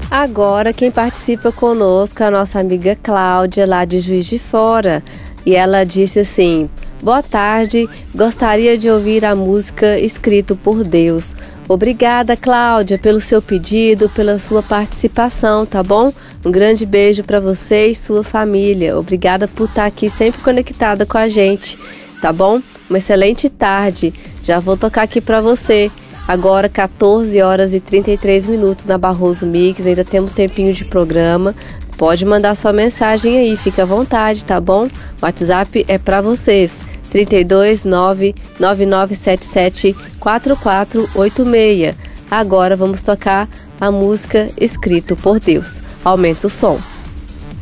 Agora quem participa conosco é a nossa amiga Cláudia, lá de Juiz de Fora. E ela disse assim: boa tarde, gostaria de ouvir a música Escrito por Deus. Obrigada, Cláudia, pelo seu pedido, pela sua participação, tá bom? Um grande beijo para você e sua família. Obrigada por estar aqui sempre conectada com a gente, tá bom? Uma excelente tarde. Já vou tocar aqui para você. Agora 14 horas e 33 minutos na Barroso Mix, ainda temos um tempinho de programa. Pode mandar sua mensagem aí, fica à vontade, tá bom? O WhatsApp é para vocês, 32 99977 4486. Agora vamos tocar a música Escrito por Deus. Aumenta o som.